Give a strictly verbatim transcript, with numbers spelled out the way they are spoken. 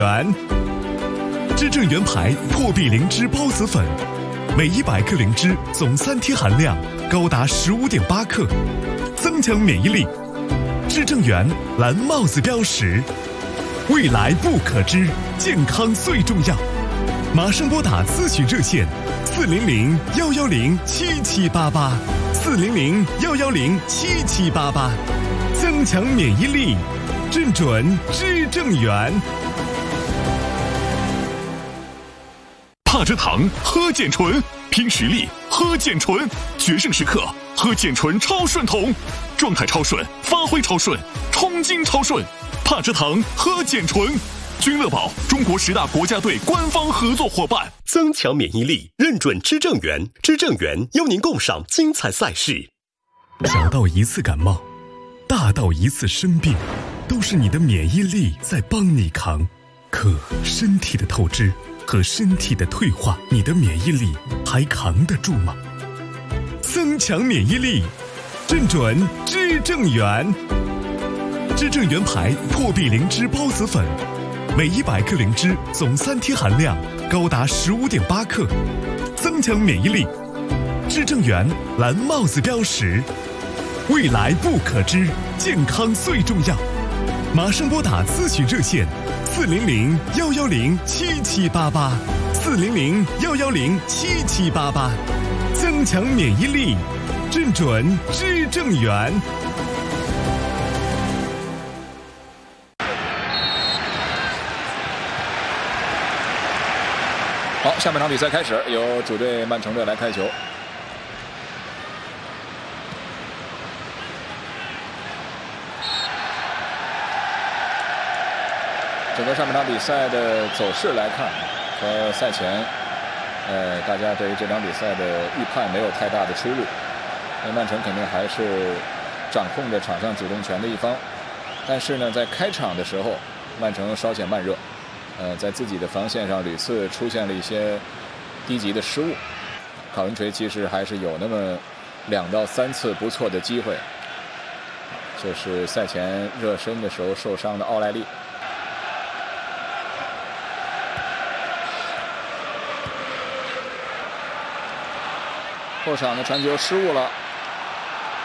元，知正元牌破壁灵芝孢子粉，每一百克灵芝总三贴含量高达十五点八克，增强免疫力。知正元蓝帽子标识，未来不可知，健康最重要。马上拨打咨询热线四零零幺幺零七七八八，四零零幺幺零七七八八，增强免疫力，正准知正元。 帕蔗糖喝碱醇，拼实力喝碱醇，决胜时刻喝碱醇超顺酮，状态超顺，发挥超顺，冲劲超顺。帕蔗糖喝碱醇，君乐宝中国十大国家队官方合作伙伴， 增强免疫力，认准知正元。知正元邀您共赏精彩赛事。 小到一次感冒，大到一次生病，都是你的免疫力在帮你扛。可身体的透支和身体的退化，你的免疫力还扛得住吗？增强免疫力，正准知正元。知正元牌破壁灵芝孢子粉，每一百克灵芝总三贴含量高达十五点八克，增强免疫力。知正元蓝帽子标识，未来不可知，健康最重要。马上拨打咨询热线四零零幺幺零七七八八，四零零幺幺零七七八八，增强免疫力，正准知正元。 好，下半场比赛开始，由主队曼城队来开球。整个上半场比赛的走势来看，和赛前，呃，大家对于这场比赛的预判没有太大的出入。那曼城肯定还是掌控着场上主动权的一方，但是呢，在开场的时候，曼城稍显慢热。呃，在自己的防线上屡次出现了一些低级的失误，卡文垂其实还是有那么两到三次不错的机会，就是赛前热身的时候受伤的奥莱利。后场的传球失误了，